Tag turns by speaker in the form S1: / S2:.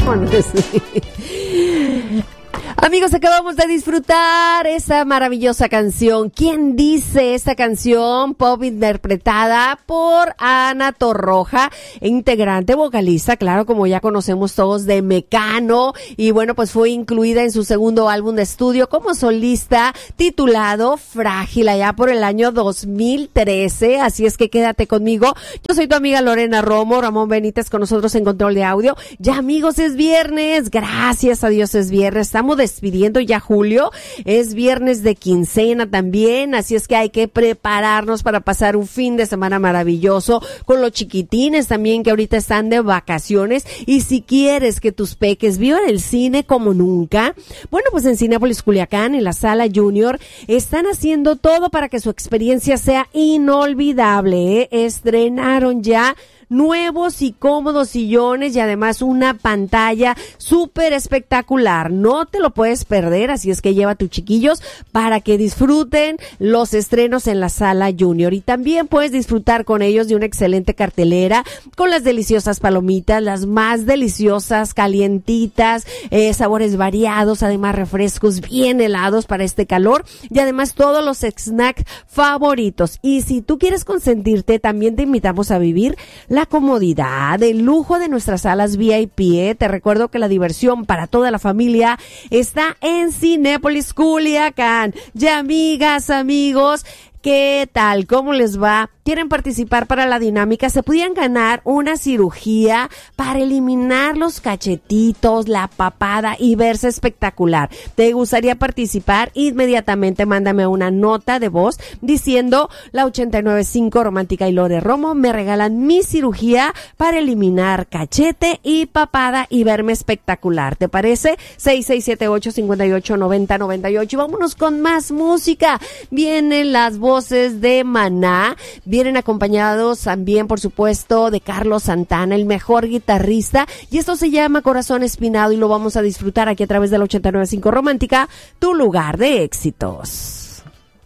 S1: Vámonos. Amigos, acabamos de disfrutar esa maravillosa canción. ¿Quién dice esta canción? Pop interpretada por Ana Torroja, integrante vocalista, claro, como ya conocemos todos, de Mecano. Y bueno, pues fue incluida en su segundo álbum de estudio como solista, titulado Frágil, allá por el año 2013. Así es que quédate conmigo. Yo soy tu amiga Lorena Romo, Ramón Benítez con nosotros en control de audio. Ya, amigos, es viernes. Gracias a Dios es viernes. Estamos despidiendo ya julio, es viernes de quincena también, así es que hay que prepararnos para pasar un fin de semana maravilloso con los chiquitines también que ahorita están de vacaciones. Y si quieres que tus peques vivan el cine como nunca, bueno, pues en Cinépolis Culiacán, en la Sala Junior, están haciendo todo para que su experiencia sea inolvidable, ¿eh? Estrenaron ya nuevos y cómodos sillones y además una pantalla súper espectacular. No te lo puedes perder, así es que lleva a tus chiquillos para que disfruten los estrenos en la Sala Junior. Y también puedes disfrutar con ellos de una excelente cartelera con las deliciosas palomitas, las más deliciosas, calientitas, sabores variados, además refrescos bien helados para este calor y además todos los snacks favoritos. Y si tú quieres consentirte, también te invitamos a vivir la comodidad, el lujo de nuestras salas VIP. Te recuerdo que la diversión para toda la familia está en Cinépolis Culiacán. Ya, amigas, amigos, ¿qué tal? ¿Cómo les va? ¿Quieren participar para la dinámica? Se pudieran ganar una cirugía para eliminar los cachetitos, la papada y verse espectacular. ¿Te gustaría participar? Inmediatamente mándame una nota de voz diciendo la 895 Romántica y Lore Romo me regalan mi cirugía para eliminar cachete y papada y verme espectacular. ¿Te parece? 6678-5890-98. Y vámonos con más música. Vienen las voces de Maná. Vienen acompañados también, por supuesto, de Carlos Santana, el mejor guitarrista. Y esto se llama Corazón Espinado y lo vamos a disfrutar aquí a través de la 895 Romántica, tu lugar de éxitos.